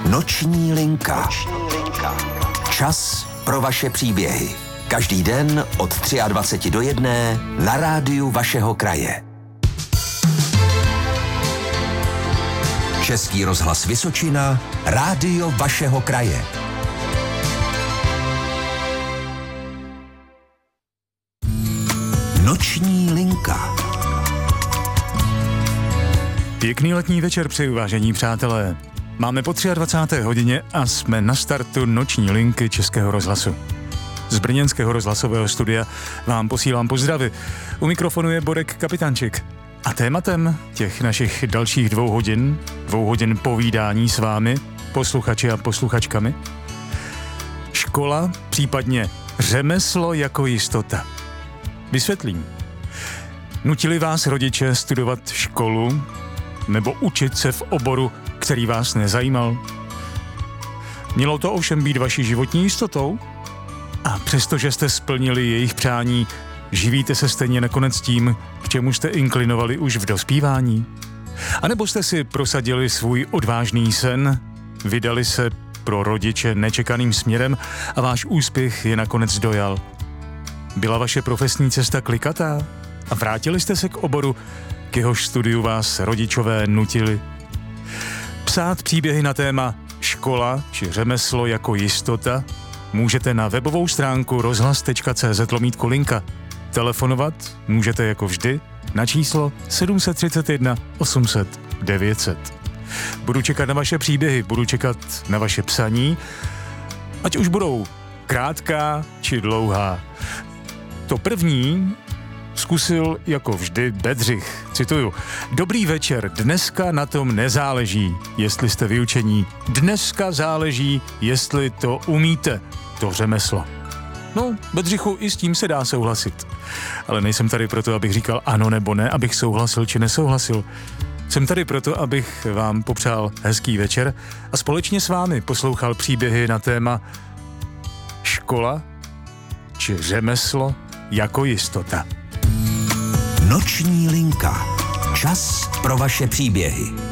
Noční linka. Čas pro vaše příběhy. Každý den od 23 do 1 na rádiu vašeho kraje. Český rozhlas Vysočina, rádio vašeho kraje. Noční linka. Pěkný letní večer přeju, vážení přátelé. Máme po 23. hodině a jsme na startu noční linky Českého rozhlasu. Z brněnského rozhlasového studia vám posílám pozdravy. U mikrofonu je Borek Kapitančik. A tématem těch našich dalších 2 hodin povídání s vámi, posluchači a posluchačkami, škola, případně řemeslo jako jistota. Vysvětlím. Nutili vás rodiče studovat školu nebo učit se v oboru, který vás nezajímal? Mělo to ovšem být vaší životní jistotou? A přestože jste splnili jejich přání, živíte se stejně nakonec tím, k čemu jste inklinovali už v dospívání? A nebo jste si prosadili svůj odvážný sen, vydali se pro rodiče nečekaným směrem a váš úspěch je nakonec dojal? Byla vaše profesní cesta klikatá a vrátili jste se k oboru, k jehož studiu vás rodičové nutili? Psát příběhy na téma škola či řemeslo jako jistota můžete na webovou stránku rozhlas.cz/linka. Telefonovat můžete jako vždy na číslo 731 800 900. Budu čekat na vaše příběhy, budu čekat na vaše psaní, ať už budou krátká či dlouhá. To první zkusil jako vždy Bedřich. Cituju. Dobrý večer, dneska na tom nezáleží, jestli jste vyučení. Dneska záleží, jestli to umíte, to řemeslo. No, Bedřichu, i s tím se dá souhlasit. Ale nejsem tady proto, abych říkal ano nebo ne, abych souhlasil či nesouhlasil. Jsem tady proto, abych vám popřál hezký večer a společně s vámi poslouchal příběhy na téma škola či řemeslo jako jistota. Noční linka. Čas pro vaše příběhy.